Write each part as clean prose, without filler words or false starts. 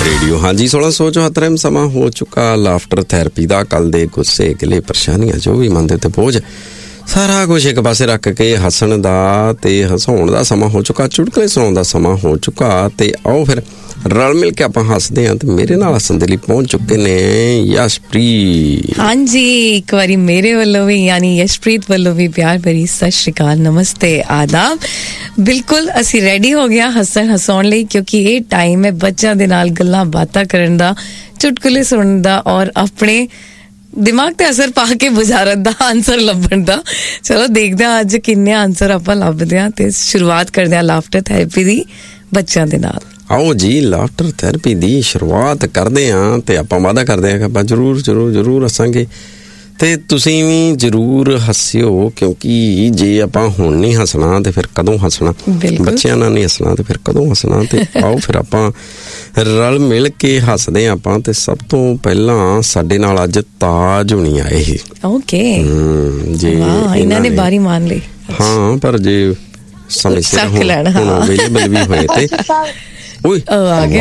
Radio ਹਾਂਜੀ 1674 ਸਮਾਂ ਹੋ ਚੁੱਕਾ ਲਾਫਟਰ ਥੈਰੇਪੀ ਦਾ। ਕੱਲ ਦੇ ਗੁੱਸੇ ਗਿਲੇ ਪਰੇਸ਼ਾਨੀਆਂ ਜੋ ਵੀ ਮਨ ਦੇ ਉੱਤੇ ਬੋਝ ਸਾਰਾ ਕੁਝ ਇੱਕ ਪਾਸੇ ਰੱਖ ਕੇ ਹੱਸਣ ਦਾ ਤੇ ਹਸਾਉਣ ਦਾ ਸਮਾਂ ਹੋ ਚੁੱਕਾ, ਚੁਟਕਲੇ ਸੁਣਾਉਣ ਦਾ ਸਮਾਂ ਹੋ ਚੁੱਕਾ। ਤੇ ਆਓ ਫਿਰ ਰਲ ਮਿਲ ਕੇ ਆਪਾਂ ਹੱਸਦੇ ਹਾਂ। ਤੇ ਮੇਰੇ ਨਾਲ ਹੱਸਣ ਦੇ ਲਈ ਪਹੁੰਚ ਚੁੱਕੇ ਨੇ ਯਸ਼ਪ੍ਰੀਤ। ਹਾਂਜੀ, ਇੱਕ ਵਾਰੀ ਮੇਰੇ ਵੱਲੋਂ ਵੀ ਯਾਨੀ ਯਸ਼ਪ੍ਰੀਤ ਵੱਲੋਂ ਵੀ ਪਿਆਰ ਭਰੀ ਸਤਿ ਸ਼੍ਰੀ ਅਕਾਲ, ਨਮਸਤੇ, ਆਦਾਬ। ਬਿਲਕੁਲ ਅਸੀਂ ਰੈਡੀ ਹੋ ਗਿਆ ਹਸਾਉਣ ਲਈ, ਕਿਉਂਕਿ ਇਹ ਟਾਈਮ ਹੈ ਬੱਚਿਆਂ ਦੇ ਨਾਲ ਗੱਲਾਂ ਬਾਤਾਂ ਕਰਨ ਦਾ, ਚੁਟਕਲੇ ਸੁਣਨ ਦਾ ਔਰ ਆਪਣੇ ਦਿਮਾਗ ਤੇ ਅਸਰ ਪਾ ਕੇ ਬੁਝਾਰਤ ਦਾ, ਆਨਸਰ ਲੱਭਣ ਦਾ। ਚਲੋ ਦੇਖਦੇ ਹਾਂ ਅੱਜ ਕਿੰਨੇ ਆਨਸਰ ਆਪਾਂ ਲੱਭਦੇ ਹਾਂ ਤੇ ਸ਼ੁਰੂਆਤ ਕਰਦੇ ਹਾਂ ਲਾਫਟਰ ਥੈਰੇਪੀ ਦੀ ਬੱਚਿਆਂ ਦੇ ਨਾਲ। ਆਓ ਜੀ ਲਾਫਟਰ ਥੈਰੇਪੀ ਦੀ ਸ਼ੁਰੂਆਤ ਕਰਦੇ ਹਾਂ ਤੇ ਆਪਾਂ ਵਾਅਦਾ ਕਰਦੇ ਹਾਂ ਕਿ ਆਪਾਂ ਜ਼ਰੂਰ ਹੱਸਾਂਗੇ ਤੇ ਤੁਸੀਂ ਵੀ ਜ਼ਰੂਰ ਹੱਸਿਓ, ਕਿਉਂਕਿ ਜੇ ਆਪਾਂ ਹੁਣ ਨਹੀਂ ਹੱਸਣਾ ਤੇ ਫਿਰ ਕਦੋਂ ਹੱਸਣਾ, ਬੱਚਿਆਂ ਨਾਲ ਨਹੀਂ ਹੱਸਣਾ ਤੇ ਫਿਰ ਕਦੋਂ ਹੱਸਣਾ। ਤੇ ਆਓ ਫਿਰ ਆਪਾਂ ਰਲ ਮਿਲ ਕੇ ਹੱਸਦੇ ਹਾਂ ਆਪਾਂ। ਤੇ ਸਭ ਤੋਂ ਪਹਿਲਾਂ ਸਾਡੇ ਨਾਲ ਅੱਜ ਤਾਜ ਹੁਣੀ ਆਏ ਸੀ। ਓਕੇ ਜੀ ਇਹਨਾਂ ਨੇ ਬਾਰੀ ਮਾਰ ਲਈ। ਹਾਂ, ਪਰ ਜੇ ਸਮੇਂ ਸਿਰ ਹੁਣ ਅਵੇਲੇਬਲ ਵੀ ਹੋਏ ਤੇ ਆਗੇ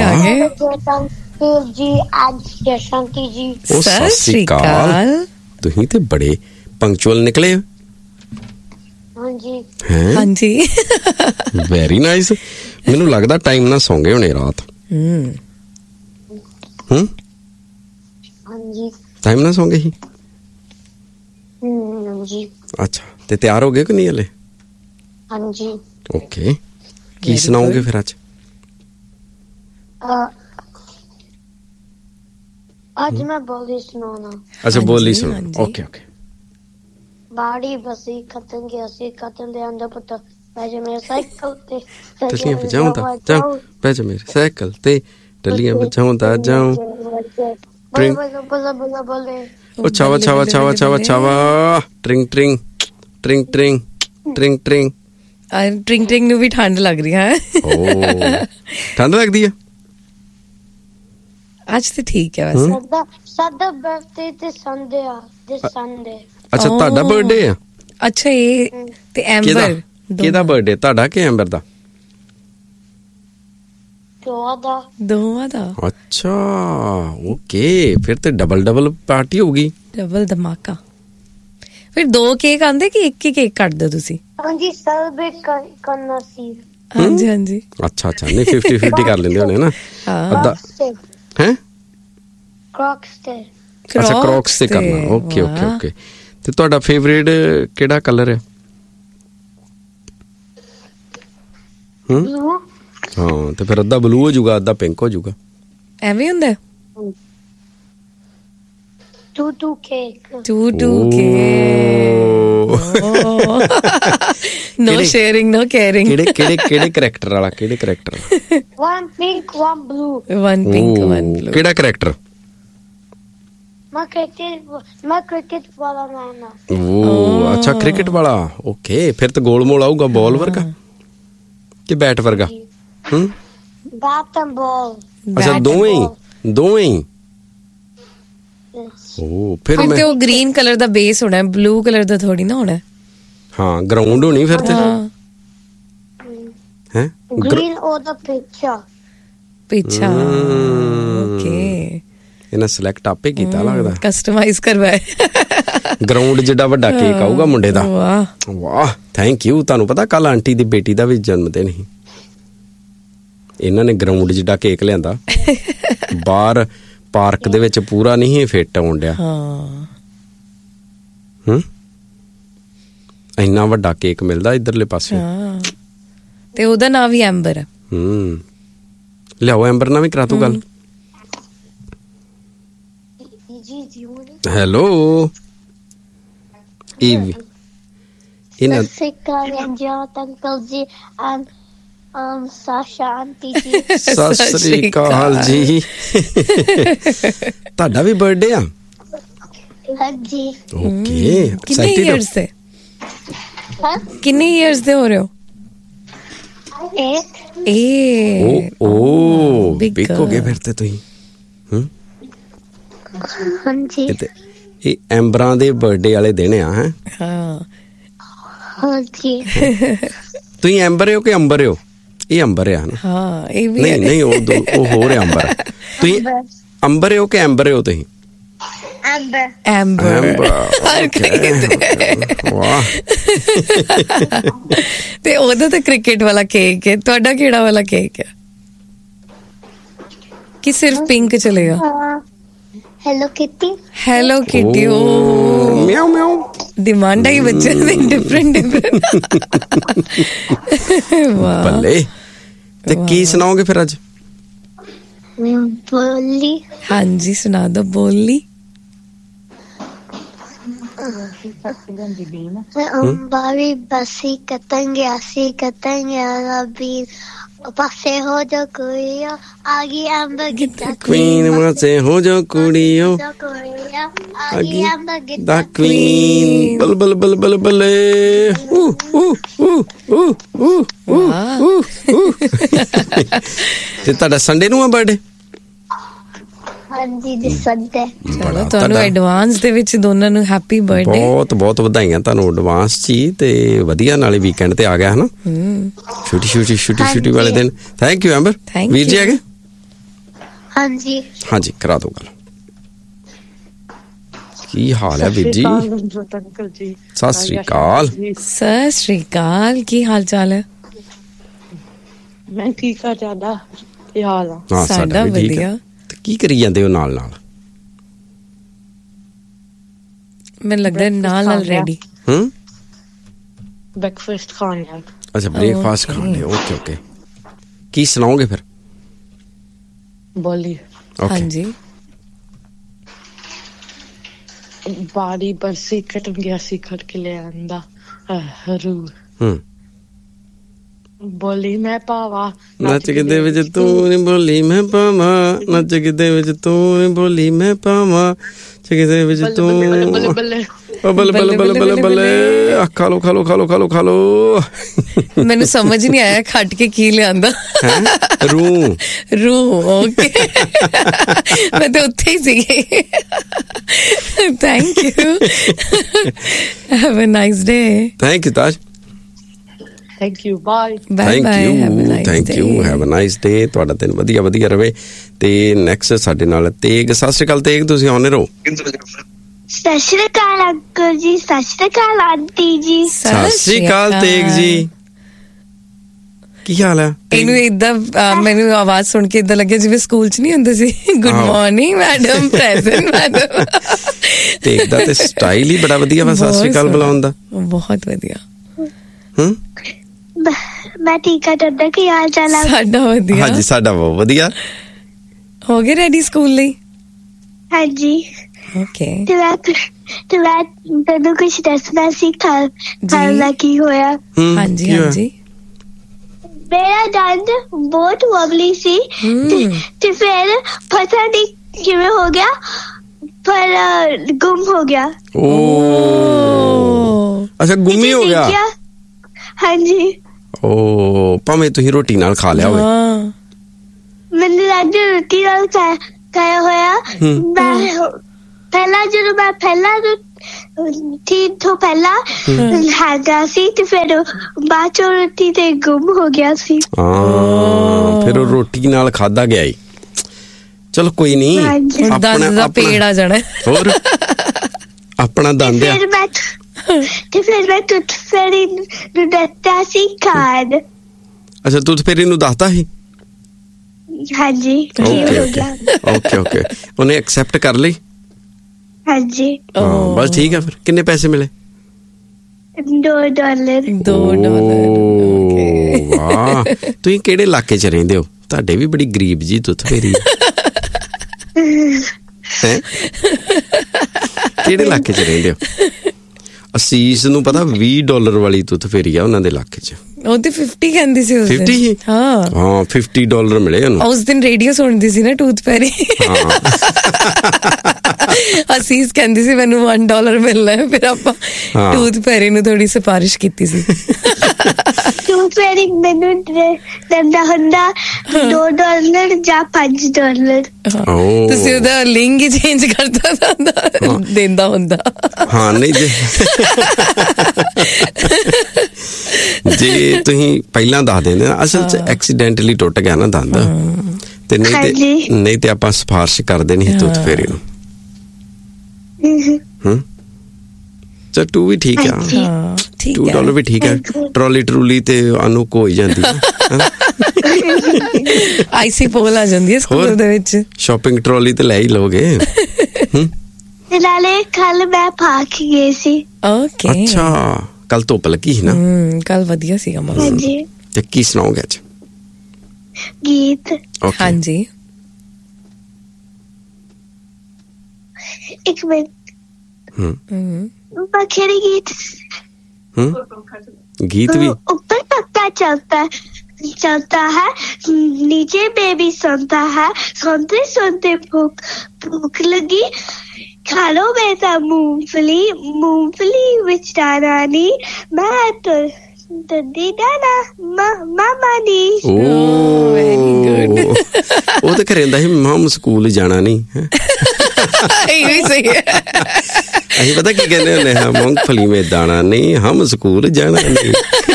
ਜੀ ਅੱਜ ਜਸ਼ੰਤੀ ਜੀ ਸਤਿ ਸ਼੍ਰੀ ਅਕਾਲ। ਤੁਸੀਂ ਤੇ ਬੜੇ ਪੰਕਚੁਅਲ ਨਿਕਲੇ। ਹਾਂਜੀ ਵੈਰੀ ਨਾਈਸ। ਮੈਨੂੰ ਲੱਗਦਾ ਟਾਈਮ ਨਾਲ ਸੌਂ ਗਏ ਹੋਣੇ ਰਾਤ। ਟਾਈਮ ਨਾਲ ਸੌਂ ਗਏ ਸੀ। ਅੱਛਾ, ਤੇ ਤਿਆਰ ਹੋ ਗਏ ਕਿ ਨਹੀਂ ਹਲੇ? ਹਾਂਜੀ। ਓਕੇ, ਕੀ ਸੁਣਾਓਗੇ ਫਿਰ ਅੱਜ? ਅੱਜ ਮੈਂ ਬੋਲੀ ਸੁਣਾਉਣਾ। ਅੱਛਾ, ਬੋਲੀ ਸੁਣਾਓ। ਓਕੇ। ਬਾੜੀ ਬਸੀ ਖਤਨ ਗਿਆ ਸੀ, ਖਤਨ ਦੇ ਅੰਦਰ ਪੁੱਤ ਬੈਜੇ ਮੇਰੇ ਸਾਈਕਲ ਤੇ, ਟੱਲੀਆਂ ਵਜਾਉਂਦਾ ਜਾਉ, ਬੈਜੇ ਮੇਰੇ ਸਾਈਕਲ ਤੇ ਟੱਲੀਆਂ ਵਜਾਉਂਦਾ ਜਾਉ। ਉਹ ਛਾਵਾ ਛਾਵਾ ਛਾਵਾ ਛਾਵਾ ਛਾਵਾ ਟ੍ਰਿੰਗ ਟ੍ਰਿੰਗ ਟ੍ਰਿੰਗ ਟ੍ਰਿੰਗ ਟ੍ਰਿੰਗ ਟ੍ਰਿੰਗ। ਟ੍ਰਿੰਗ ਟ੍ਰਿੰਗ ਨੂੰ ਵੀ ਠੰਡ ਲੱਗ ਰਹੀ ਹੈ। ਠੰਡ ਲੱਗਦੀ ਹੈ ਅੱਜ ਤੇ ਠੀਕ ਹੈ ਵੈਸੇ। ਸਾਡਾ ਬਰਥਡੇ ਤੇ ਸੰਡੇ ਆ, ਦਿਸ ਸੰਡੇ। ਅੱਛਾ, ਤੁਹਾਡਾ ਬਰਥਡੇ ਆ? ਅੱਛਾ, ਇਹ ਤੇ ਐਂਬਰ ਕਿਹਦਾ ਬਰਥਡੇ, ਤੁਹਾਡਾ ਕਿ ਐਂਬਰ ਦਾ? ਦੋਵਾਂ ਦਾ। ਅੱਛਾ, ਓਕੇ, ਫਿਰ ਤੇ ਡਬਲ ਪਾਰਟੀ ਹੋਊਗੀ, ਡਬਲ ਧਮਾਕਾ। ਫਿਰ 2 ਕੇਕ ਆਂਦੇ ਕਿ ਇੱਕ ਹੀ ਕੇਕ ਕੱਟਦੇ ਤੁਸੀਂ? ਹਾਂਜੀ, ਸੈਲੀਬ੍ਰੇਟ ਕਰਨਾ ਸੀ। ਹਾਂਜੀ। ਅੱਛਾ, ਨਹੀਂ 50-50 ਕਰ ਲੈਂਦੇ ਹੋਣੇ ਨਾ। ਅੱਧਾ ਹੈ ਕ੍ਰੌਕਸ ਤੇ। ਅੱਛਾ, ਕ੍ਰੌਕਸ ਤੇ ਕਰਨਾ। ਓਕੇ। ਤੇ ਤੁਹਾਡਾ ਫੇਵਰੇਟ ਕਿਹੜਾ ਕਲਰ ਹੈ? ਬਲੂ। ਹਾਂ, ਤੇ ਫਿਰ ਅੱਧਾ ਬਲੂ ਹੋ ਜਾਊਗਾ, ਅੱਧਾ ਪਿੰਕ ਹੋ ਜਾਊਗਾ। ਐਵੇਂ ਹੁੰਦਾ? 2 ਕੇਕ। ਨੋ ਸ਼ੇਅਰਿੰਗ ਨੋ ਕੇਅਰਿੰਗ। ਕਿਹੜੇ ਕਰੈਕਟਰ ਵਾਲਾ? ਕਿਹੜੇ character? 1 pink 1 blue. 1 pink 1 blue. ਕਿਹੜਾ ਕਰੈਕਟਰ? ਮੈਂ ਕ੍ਰਿਕਟ ਵਾਲਾ ਮੈਨ ਆ। ਓ ਅੱਛਾ, ਕ੍ਰਿਕਟ ਵਾਲਾ। ਓਕੇ, ਫਿਰ ਤਾਂ ਗੋਲ ਮੋਲ ਆਊਗਾ, ਬਾਲ ਵਰਗਾ ਕਿ ਬੈਟ ਵਰਗਾ? ਬੈਟ ਐਂਡ ਬਾਲ। ਅੱਛਾ, ਦੋਵੇਂ ਹੀ। ਓ ਫਿਰ ਤੇ ਉਹ ਗ੍ਰੀਨ ਕਲਰ ਦਾ ਬੇਸ ਹੋਣਾ, ਬਲੂ ਕਲਰ ਦਾ ਥੋੜੀ ਨਾ ਹੋਣਾ। ਹਾਂ, ਗਰਾਊਂਡ ਹੋਣੀ ਫਿਰ ਤੇ ਹੈ ਗ੍ਰੀਨ ਉਹਦਾ ਪਿੱਛਾ। ਓਕੇ, ਇਹਨਾਂ ਸਿਲੈਕਟ ਆਪੇ ਕੀਤਾ ਲੱਗਦਾ, ਕਸਟਮਾਈਜ਼ ਕਰਵਾਇਆ। ਗਰਾਊਂਡ ਜਿੱਡਾ ਵੱਡਾ ਕੇਕ ਆਊਗਾ ਮੁੰਡੇ ਦਾ। ਵਾਹ, ਥੈਂਕ ਯੂ। ਤੁਹਾਨੂੰ ਪਤਾ ਕੱਲ ਆਂਟੀ ਦੀ ਬੇਟੀ ਦਾ ਵੀ ਜਨਮ ਦਿਨ ਸੀ। ਇਹਨਾਂ ਨੇ ਗਰਾਊਂਡ ਜਿੱਡਾ ਕੇਕ ਲਿਆਂਦਾ, ਬਾਹਰ ਪਾਰਕ ਦੇ ਵਿੱਚ ਪੂਰਾ ਨਹੀਂ ਫਿੱਟ ਆਉਣ ਡਿਆ। ਇੰਨਾ ਵੱਡਾ ਕੇਕ ਮਿਲਦਾ ਇਧਰਲੇ ਪਾਸੇ। ਤੇ ਉਹਦਾ ਨਾਂ ਵੀ ਐਂਬਰ ਹੈ। ਲਿਆਓ, ਐਂਬਰ ਨਾਲ ਵੀ ਕਰਾ ਤੂੰ ਗੱਲ। ਹੈਲੋ ਅੰਕਲ ਜੀ, ਸਾਸ਼ਾ ਆਂਟੀ ਜੀ। ਸਤਿ ਸ੍ਰੀ ਅਕਾਲ ਜੀ। ਤੁਹਾਡਾ ਵੀ ਬਰਥਡੇ ਆ? ਹਾਂਜੀ। ਓਕੇ, ਕਿੰਨੇ ਇਅਰਸ ਦੇ ਹੋ ਰਹੇ ਹੋ? 8। ਓ ਬਿਗ ਹੋ ਗਏ ਫਿਰ ਤੇ ਤੁਸੀਂ। ਹਾਂਜੀ। ਇਹ ਐਂਬਰਾਂ ਦੇ ਬਰਥਡੇ ਵਾਲੇ ਦਿਨ ਆ। ਹਾਂ ਹਾਂਜੀ। ਤੁਸੀਂ ਐਂਬਰ ਹੋ ਕਿ ਅੰਬਰ ਹੋ? ਇਹ ਅੰਬਰ ਆ ਨਾ? ਹਾਂ ਇਹ ਵੀ ਨਹੀਂ ਨਹੀਂ, ਉਹ ਹੋਰ ਅੰਬਰ ਹੈ। ਤੁਸੀਂ ਅੰਬਰ ਹੋ ਕਿ ਐਂਬਰ ਹੋ ਤੁਸੀਂ? ਐਂਬਰ। ਵਾਹ। ਤੇ ਉਹਦਾ ਤਾਂ ਕ੍ਰਿਕਟ ਵਾਲਾ ਕੇਕ ਹੈ, ਤੁਹਾਡਾ ਕਿਹੜਾ ਵਾਲਾ ਕੇਕ ਹੈ ਕਿ ਸਿਰਫ pink ਚਲੇਗਾ? Hello kitty. Hello kitty. ਓ ਮਿਆਉ ਮਿਆਉ। ਡਿਮਾਂਡਾਂ ਹੀ ਬੱਚਿਆਂ ਦੇ ਡਿਫਰੈਂਟ। ਵਾਹ ਬੱਲੇ। ਤੇ ਕੀ ਸੁਣਾਓਗੇ ਫਿਰ ਅੱਜ? ਬੋਲੀ। ਹਾਂਜੀ ਸੁਣਾ ਦੋ ਬੋਲੀ। ਅੰਬਾਰੀ ਬਸੀ ਕਤੰਗੇ ਅਸੀਂ ਕਤੰਗੇ ਰੱਬੀ ਪਾਸੇ ਹੋ ਜਾ ਕੁੜੀਓ ਆਗੀ ਅੰਬਰ ਗਿੱਟਾ ਕੁਈਨ ਮਾਸੇ ਹੋ ਜਾ ਕੁੜੀਓ ਆਗੀ ਅੰਬਰ ਦਾ ਕੁਈਨ ਬਲ ਬਲ ਬਲ ਬਲ ਬੱਲੇ। ਤੇ ਤੁਹਾਡਾ ਸੰਡੇ ਨੂੰ ਆ ਬਰਥਡੇ? ਹਾਂਜੀ ਜੀ ਸੰਡੇ। ਚਲੋ ਤੁਹਾਨੂੰ ਐਡਵਾਂਸ ਦੇ ਵਿੱਚ ਦੋਨਾਂ ਨੂੰ ਹੈਪੀ ਬਰਥਡੇ। ਬਹੁਤ ਬਹੁਤ ਵਧਾਈਆਂ ਤੁਹਾਨੂੰ ਐਡਵਾਂਸ ਚ ਹੀ, ਤੇ ਵਧੀਆ ਨਾਲੇ ਵੀਕਐਂਡ ਤੇ ਆ ਗਿਆ ਹਨਾ, ਛੁੱਟੀ ਵਾਲੇ ਦਿਨ। Thank you amber. ਵੀਰ ਜੀ ਆ ਗਏ? ਹਾਂਜੀ ਹਾਂਜੀ ਕਰਾ ਦੋ ਗੱਲ। ਕੀ ਹਾਲ ਹੈ ਵੀਰ ਜੀ? ਸਤਿ ਸ੍ਰੀ ਅਕਾਲ। ਸਤਿ ਸ੍ਰੀ ਅਕਾਲ, ਕੀ ਹਾਲ ਚਾਲ ਹੈ? ਮੈਂ ਠੀਕ ਆ, ਜ਼ਿਆਦਾ ਕੀ ਹਾਲ ਆ? ਹਾਂ ਸਾਡਾ ਵੀ ਠੀਕ ਆ। ਕੀ ਕਰੀ ਜਾਂਦੇ ਹੋ ਨਾਲ ਨਾਲ? ਮੈਨੂੰ ਲੱਗਦਾ ਨਾਲ ਰੈਡੀ। ਬ੍ਰੇਕਫਾਸਟ ਖਾਣ ਆ। ਅੱਛਾ ਬ੍ਰੇਕਫਾਸਟ ਖਾਣ ਦੇ। Okay okay. ਕੀ ਸੁਣਾਓਗੇ ਫਿਰ? ਬੋਲੀ। ਹਾਂਜੀ। ਬਾੜੀ ਬਰਸੀ ਕਟਮ ਗਿਆ ਸੀ ਖੜ ਕੇ ਲੈ ਆਂਦਾ ਰੂ। ਬੋਲੀ ਮੈਂ ਪਾਵਾ ਨੱਚ ਗਿੱਧੇ ਵਿੱਚ ਤੂੰ ਨੀ ਬੋਲੀ ਮੈਂ ਪਾਵਾਂ, ਨੱਚ ਗਿੱਧੇ ਵਿੱਚ ਤੂੰ ਨੀ ਬੋਲੀ ਮੈਂ ਪਾਵਾਂ, ਗਿੱਧੇ ਵਿੱਚ ਤੂੰ ਬੱਲੇ ਬੱਲੇ ਬੱਲੇ ਬੱਲੇ ਬੱਲੇ ਬੱਲੇ ਬੱਲੇ। ਖਾ ਲੋ ਖਾ ਲੋ ਖਾ ਲੋ ਖਾ ਲੋ ਖਾ ਲੋ। ਮੈਨੂੰ ਸਮਝ ਨਹੀਂ ਆਇਆ ਖੱਟ ਕੇ ਕੀ ਲਿਆਂਦਾ। ਰੂ। ਓਕੇ ਮੈਂ ਤਾਂ ਉੱਥੇ ਹੀ ਸੀ। Thank you. Have a nice day. Thank you Taj. Thank you bye. Thank you have a nice day. ਤੁਹਾਡਾ ਦਿਨ ਵਧੀਆ ਵਧੀਆ ਰਵੇ। ਤੇ ਨੈਕਸਟ ਸਾਡੇ ਨਾਲ ਤੇਗ। ਸਤਿ ਸ਼੍ਰੀ ਅਕਾਲ ਤੇਗ, ਤੁਸੀਂ ਆਉਣੇ ਰਹੋ। ਸਤਿ ਸ਼੍ਰੀ ਅਕਾਲ ਅੰਕਲ ਜੀ। ਸਤਿ ਸ਼੍ਰੀ ਅਕਾਲ ਆਂਟੀ ਜੀ। ਸਤਿ ਸ਼੍ਰੀ ਅਕਾਲ ਤੇਗ ਜੀ, ਕੀ ਹਾਲ ਹੈ? ਇਹਨੂੰ ਏਦਾਂ ਮੈਨੂੰ ਆਵਾਜ਼ ਸੁਣ ਕੇ ਏਦਾਂ ਲੱਗਿਆ ਜਿਵੇਂ ਸਕੂਲ ਚ ਨਹੀਂ ਹੁੰਦੇ ਸੀ, good morning madam, present madam. Tegh ਦਾ ਤੇ ਸਟਾਈਲ ਹੀ ਬੜਾ ਵਧੀਆ ਵਾ ਸਤਿ ਸ਼੍ਰੀ ਅਕਾਲ ਬੁਲਾਉਣ ਦਾ। ਬਹੁਤ ਵਧੀਆ। ਮੈਂ ਠੀਕ ਆ, ਤੁਹਾਡਾ ਕੀ ਹਾਲ ਚਾਲ ਆ? ਸਾਡਾ ਵਧੀਆ। ਹਾਂਜੀ ਸਾਡਾ ਬਹੁਤ ਵਧੀਆ। ਹੋ ਗਏ ਰੈਡੀ ਸਕੂਲ ਲਈ? ਹਾਂਜੀ। ਓਕੇ। ਤੇ ਮੈਂ ਤੈਨੂੰ ਕੁਛ ਦੱਸਣਾ ਸੀ। ਕੱਲ ਦਾ ਕੀ ਹੋਇਆ? ਹਾਂਜੀ ਹਾਂਜੀ। ਮੇਰਾ ਦੰਦ ਬਹੁਤ ਵਬਲੀ ਸੀ ਤੇ ਫਿਰ ਪਤਾ ਨਹੀਂ ਕਿਵੇਂ ਹੋ ਗਿਆ, ਪਰ ਗੁੰਮ ਹੋ ਗਿਆ। ਅੱਛਾ ਗੁੰਮ ਹੀ ਹੋ ਗਿਆ? ਹਾਂਜੀ। ਭਾਵੇਂ ਤੁਸੀਂ ਰੋਟੀ ਨਾਲ ਖਾ ਲਿਆ ਹੋਵੇ। ਮੈਨੂੰ ਲੱਗਦਾ ਰੋਟੀ ਨਾਲ ਖਾਇਆ ਹੋਇਆ। ਜਦੋਂ ਮੈਂ ਪਹਿਲਾਂ ਹੈਗਾ ਸੀ ਤੇ ਫਿਰ ਬਾਅਦ ਚੋਂ ਰੋਟੀ ਤੇ ਗੁੰਮ ਹੋ ਗਿਆ ਸੀ। ਫਿਰ ਉਹ ਰੋਟੀ ਨਾਲ ਖਾਦਾ ਗਿਆ ਈ। ਚਲੋ ਕੋਈ ਨਹੀਂ, ਦੰਦ ਦਾ ਪੇੜ ਆ ਜਾਣਾ। ਹੋਰ ਆਪਣਾ ਦੰਦ ਆ। ਤੇ ਫਿਰ ਮੈਂ ਟੁੱਟ ਫੇਰੀ ਨੂੰ ਦੱਸਤਾ ਸੀ ਖਾਦ। ਅੱਛਾ ਟੁੱਟ ਫੇਰੀ ਨੂੰ ਦੱਸਤਾ ਸੀ? ਹਾਂਜੀ। ਓਕੇ ਉਹਨੇ ਐਕਸੈਪਟ ਕਰ ਲਈ? ਹਾਂਜੀ। ਬਸ ਠੀਕ ਆ। ਫਿਰ ਕਿੰਨੇ ਪੈਸੇ ਮਿਲੇ? $2। ਵਾਹ। ਤੁਸੀਂ ਕਿਹੜੇ ਇਲਾਕੇ ਚ ਰਹਿੰਦੇ ਹੋ? ਤੁਹਾਡੇ ਵੀ ਬੜੀ ਗਰੀਬ ਜੀ ਟੁੱਟ ਫੇਰੀ। ਕਿਹੜੇ ਇਲਾਕੇ ਚ ਰਹਿੰਦੇ ਹੋ? ਅਸੀਸ ਨੂੰ ਪਤਾ $20 ਵਾਲੀ ਟੁੱਟ ਫੇਰੀ ਆ ਉਹਨਾਂ ਦੇ ਇਲਾਕੇ ਚ। ਉਹ ਤੇ 50 ਕਹਿੰਦੀ ਸੀ ਉਸ ਦਿਨ। 50? ਹਾਂ $50 ਮਿਲੇ ਉਹਨੂੰ। ਉਸ ਦਿਨ ਰੇਡੀਓ ਸੁਣਦੀ ਸੀ ਨਾ ਟੂਥ ਫੈਰੀ। ਅਸੀਸ ਕਹਿੰਦੀ ਸੀ ਮੈਨੂੰ $1 ਮਿਲਣਾ ਹੈ। ਫਿਰ ਆਪਾਂ ਟੂਥ ਫੈਰੀ ਨੂੰ ਥੋੜੀ ਸਿਫਾਰਿਸ਼ ਕੀਤੀ ਸੀ। ਤੂੰ ਫੇਰ ਮੈਨੂੰ ਦਿੰਦਾ ਹੁੰਦਾ $2 ਜਾਂ $5। ਤੁਸੀਂ ਉਹਦਾ ਲਿੰਗ ਹੀ ਚੇਂਜ ਕਰਦਾ ਦਿੰਦਾ ਹੁੰਦਾ। ਹਾਂ ਨਹੀਂ ਜੇ ਤੁਸੀਂ ਪਹਿਲਾਂ ਦੱਸ ਦਿੰਦੇ ਨਾ, ਅਸਲ 'ਚ ਐਕਸੀਡੈਂਟਲੀ ਟੁੱਟ ਗਿਆ ਨਾ ਦੰਦ, ਤੇ ਨਹੀਂ ਤੇ ਆਪਾਂ ਸਿਫਾਰਿਸ਼ ਕਰਦੇ ਨਹੀਂ ਦੁੱਧ ਫੇਰੇ ਨੂੰ। ਚਲ ਟੂ ਵੀ ਠੀਕ ਆ, $2 ਵੀ ਠੀਕ ਹੈ। ਟਰੋਲੀ ਤੇ ਅਨੂ ਕੋਈ ਜਾਂਦੀ ਆਈਸੀ ਪੋਲ ਆ ਜਾਂਦੀ ਹੈ ਸਕੂਲ ਦੇ ਵਿੱਚ। ਸ਼ਾਪਿੰਗ ਟਰੋਲੀ ਤੇ ਲੈ ਹੀ ਲੋਗੇ। ਨਾਲੇ ਕੱਲ ਮੈਂ ਪਾਰਕ ਗਈ ਸੀ। ਓਕੇ, ਅੱਛਾ, ਕੱਲ ਧੁੱਪ ਲੱਗੀ ਸੀ ਨਾ। ਕੱਲ ਵਧੀਆ ਸੀਗਾ ਮੌਸਮ। ਹਾਂਜੀ, ਤੇ ਕੀ ਸੁਣਾਓਗੇ ਅੱਜ? ਗੀਤ। ਹਾਂਜੀ, ਇੱਕ ਮਿੰਟ। ਕਿਹੜੀ ਗੀਤ? गीत भी ऊपर पत्ता चलता है, नीचे बेबी सुनता है, सुनते सुनते भूख लगी, खा लो बेटा मूंगफली विच दाना नी, मैं तो ददी दाना मामा नी। Very good. ਉਹ ਤਾਂ ਘਰੇ ਹੁੰਦਾ ਸੀ, ਮਾਮ ਸਕੂਲ ਜਾਣਾ ਨਹੀਂ। ਇਹ ਵੀ ਸਹੀ ਹੈ। ਅਸੀਂ ਪਤਾ ਕੀ ਕਹਿੰਦੇ ਹੁੰਦੇ ਹਾਂ, ਮੂੰਗਫਲੀ ਮੇਂ ਦਾਣਾ ਨਹੀਂ, ਹਮ ਸਕੂਲ ਜਾਣਾ ਨਹੀਂ।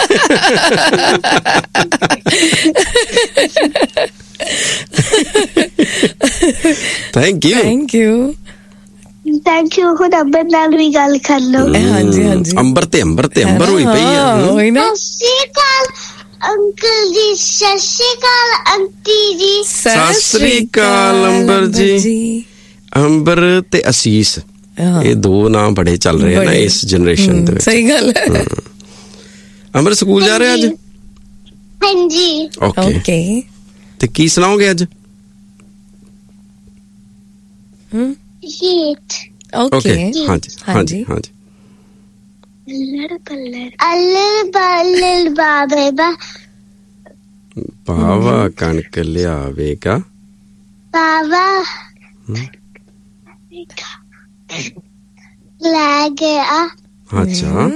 Thank you. ਹੁਣ ਅੰਬਰ ਨਾਲ ਵੀ ਗੱਲ ਕਰ ਲਓ। ਹਾਂਜੀ, ਅੰਬਰ ਹੋਈ ਪਈ ਆ। ਹੋਈ ਨਾ। ਸਤਿ ਸ਼੍ਰੀ ਅਕਾਲ ਅੰਕਲ ਜੀ, ਸਤਿ ਸ਼੍ਰੀ ਅਕਾਲ ਆਂਟੀ ਜੀ। ਸਤਿ ਸ਼੍ਰੀ ਅਕਾਲ ਅੰਬਰ ਜੀ। ਅੰਬਰ ਤੇ ਅਸੀਸ, ਇਹ ਦੋ ਨਾਮ ਬੜੇ ਚੱਲ ਰਹੇ ਨਾ ਇਸ ਜਨਰੇਸ਼ਨ ਦੇ ਵਿੱਚ। ਸਹੀ ਗੱਲ ਹੈ। ਅੰਬਰ ਸਕੂਲ ਜਾ ਰਿਹਾ ਅੱਜ? ਹਾਂਜੀ। ਓਕੇ, ਤੇ ਕੀ ਸੁਣਾਓਗੇ ਅੱਜ? ਗੀਤ। ਓਕੇ, ਹਾਂਜੀ। ਅੱਲੜ ਬਾਬਾ ਬਾਵਾ ਕਣਕ ਲਿਆਵੇਗਾ, ਬਾਬਾ ਲੈ ਗਿਆ। ਅੱਛਾ,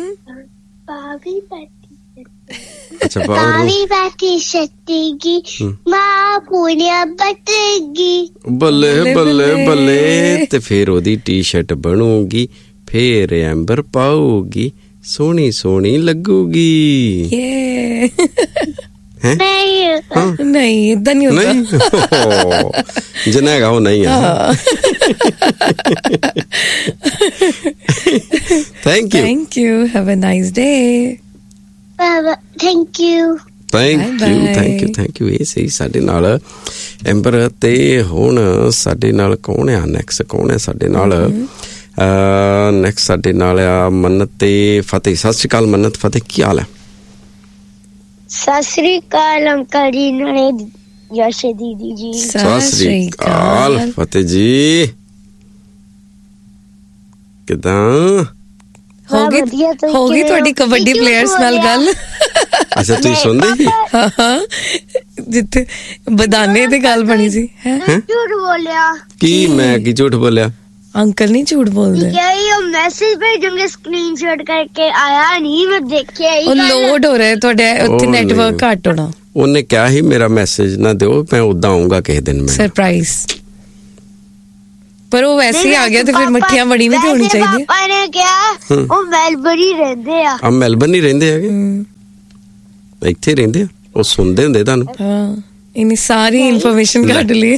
ਬਾਵੀ ਬੈਠੀ ਛੱਤੀਗੀ, ਮਾਂ ਪੂਣਿਆ ਬਟੇਗੀ। ਬੱਲੇ ਬੱਲੇ ਬੱਲੇ। ਤੇ ਫੇਰ ਉਹਦੀ ਟੀ-ਸ਼ਰਟ ਬਣੂਗੀ, ਫੇਰ ਐਂਬਰ ਪਾਊਗੀ, ਸੋਹਣੀ ਸੋਹਣੀ ਲੱਗੂਗੀ। ਨਹੀਂ, ਏਦਾਂ ਨਹੀਂ ਹੁੰਦਾ। ਜਿੰਨਾ ਹੈਗਾ ਉਹ ਨਹੀਂ ਆ। Thank you. Have a nice day. Thank you. ਇਹ ਸਹੀ ਸਾਡੇ ਨਾਲ ਐਂਬਰ। ਤੇ ਹੁਣ ਸਾਡੇ ਨਾਲ ਕੌਣ ਆ ਨੈਕਸਟ? ਕੌਣ ਹੈ ਸਾਡੇ ਨਾਲ ਨੈਕਸਟ? ਸਾਡੇ ਨਾਲ ਆ ਮੰਨਤ ਤੇ ਫਤਿਹ। ਸਤਿ ਸ਼੍ਰੀ ਅਕਾਲ ਮੰਨਤ, ਫਤਿਹ, ਕੀ ਹਾਲ ਹੈ? ਸਤਿ ਸ਼੍ਰੀ ਅਕਾਲ ਅੰਕਲ ਜੀ, ਨਾਲੇ ਯਸ਼ ਦੀਦੀ ਜੀ। ਸਤਿ ਸ਼੍ਰੀ ਅਕਾਲ ਫਤਿਹ ਜੀ, ਕਿੱਦਾਂ? ਹੋ ਗਈ ਤੁਹਾਡੀ ਕਬੱਡੀ ਪਲੇਅਰਸ ਨਾਲ ਗੱਲ? ਅੱਛਾ, ਤੁਸੀਂ ਸੁਣਦੇ ਸੀ? ਹਾਂ, ਜਿੱਥੇ ਬਦਾਨੇ ਤੇ ਗੱਲ ਬਣੀ ਸੀ। ਝੂਠ ਬੋਲਿਆ। ਕੀ ਮੈਂ ਕੀ ਝੂਠ ਬੋਲਿਆ? ਅੰਕਲ ਨਹੀਂ ਝੂਠ ਬੋਲਦੇ। ਉਹ ਮੈਸੇਜ ਭੇਜੂਗੇ ਸਕਰੀਨਸ਼ਾਟ ਕਰਕੇ, ਆਇਆ ਨਹੀਂ, ਮੈਂ ਦੇਖਿਆ ਹੀ। ਉਹ ਲੋਡ ਹੋ ਰਿਹਾ ਤੁਹਾਡੇ ਉੱਥੇ, ਨੈਟਵਰਕ ਘੱਟ ਹੋਣਾ। ਉਹਨੇ ਕਿਹਾ ਸੀ ਮੇਰਾ ਮੈਸੇਜ ਨਾ ਦਿਓ, ਮੈਂ ਉਦਾਂ ਆਉਂਗਾ ਕਿਸੇ ਦਿਨ। ਮੈਂ ਸਰਪ੍ਰਾਈਜ਼। ਪਰ ਉਹ ਵੈਸੇ ਹੀ ਆ ਗਿਆ, ਤੇ ਫਿਰ ਮੱਠੀਆਂ ਬੜੀ ਵੀ ਹੋਣੀ ਚਾਹੀਦੀ। ਪਾਪਾ ਨੇ ਕਿਹਾ ਉਹ ਮੈਲਬਰਨ ਹੀ ਰਹਿੰਦੇ ਆ। ਮੈਲਬਰਨ ਹੀ ਰਹਿੰਦੇ ਹੈਗੇ? ਇੱਥੇ ਰਹਿੰਦੇ ਆ? ਉਹ ਸੁਣਦੇ ਹੁੰਦੇ ਤੁਹਾਨੂੰ? ਹਾਂ, ਇਹਨੇ ਸਾਰੀ ਇਨਫੋਰਮੇਸ਼ਨ ਕੱਢ ਲਈ।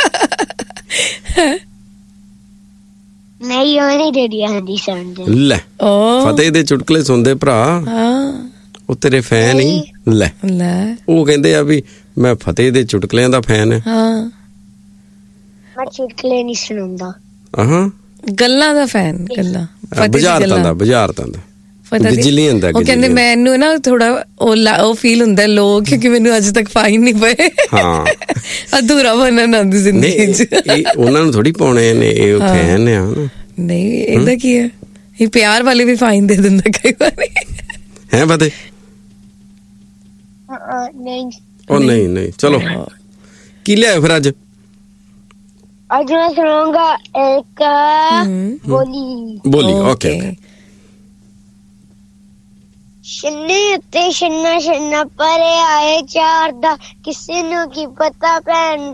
ਨਹੀਂ, ਉਹ ਨਹੀਂ ਰੇਡੀਓ ਹੁੰਦੀ ਸੁਣਦੇ। ਲੈ, ਫਤਿਹ ਦੇ ਚੁਟਕਲੇ ਸੁਣਦੇ ਭਰਾ। ਉਹ ਤੇਰੇ ਫੈਨ ਹੀ? ਲੈ, ਉਹ ਕਹਿੰਦੇ ਆ ਵੀ ਮੈਂ ਫਤਿਹ ਦੇ ਚੁਟਕਲਿਆਂ ਦਾ ਫੈਨ ਹਾਂ। ਮੈਂ ਚੁਟਕਲੇ ਨਹੀਂ ਸੁਣਦਾ। ਗੱਲਾਂ ਦਾ ਫੈਨ। ਗੱਲਾਂ ਬੁਝਾਰਤਾਂ ਦਾ ਬਿਜਲੀ ਹੁੰਦਾ। ਉਹ ਕਹਿੰਦੇ ਮੈਨੂੰ ਨਾ ਥੋੜਾ ਉਹ ਫੀਲ ਹੁੰਦਾ ਲੋ, ਕਿਉਂਕਿ ਮੈਨੂੰ ਅੱਜ ਤੱਕ ਫਾਈਨ ਨਹੀਂ ਪਏ। ਹਾਂ, ਅਧੂਰਾ ਬਣਨ ਆਉਂਦੀ ਜ਼ਿੰਦਗੀ ਚ। ਉਹਨਾਂ ਨੂੰ ਥੋੜੀ ਪਾਉਣੇ ਨੇ, ਇਹ ਫੈਨ ਆ। ਨਹੀਂ, ਇਹਦਾ ਕੀ ਹੈ, ਇਹ ਪਿਆਰ ਵਾਲੇ ਵੀ ਫਾਈਨ ਦੇ ਦਿੰਦਾ ਕਈ ਵਾਰੀ। ਹੈ ਫਤਿਹ? ਉਹ ਨਹੀਂ, ਚਲੋ ਕੀ ਲਿਆਏ ਫਿਰ ਅੱਜ? ਅੱਜ ਮੈਂ ਸੁਣਾਉਂਗਾ ਇੱਕ ਬੋਲੀ। ਓਕੇ। ਛੰਨੇ ਉੱਤੇ ਛੰਨਾ ਛੰਨਾ ਪਰੇ ਆਏ ਚਾਰ ਦਾ ਕਿਸੇ ਨੂੰ ਕੀ ਪਤਾ ਭੈਣ